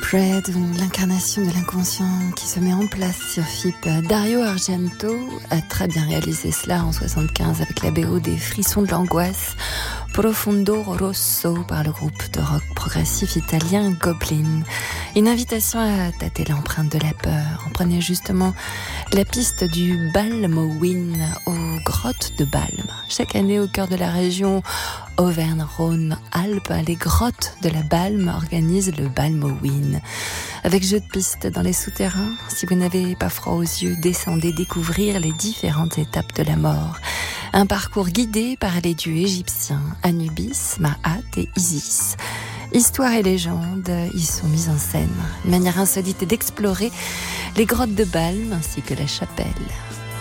Fred, l'incarnation de l'inconscient qui se met en place sur FIP. Dario Argento a très bien réalisé cela en 1975 avec la BO des Frissons de l'angoisse, Profondo Rosso par le groupe de rock progressif italien Goblin. Une invitation à tâter l'empreinte de la peur. On prenait justement la piste du Balmowin aux grottes de Balme. Chaque année au cœur de la région Auvergne-Rhône-Alpes, les grottes de la Balme organisent le Balmowin. Avec jeu de piste dans les souterrains, si vous n'avez pas froid aux yeux, descendez découvrir les différentes étapes de la mort. Un parcours guidé par les dieux égyptiens, Anubis, Maat et Isis. Histoire et légende y sont mises en scène. Une manière insolite d'explorer les grottes de Balme ainsi que la chapelle.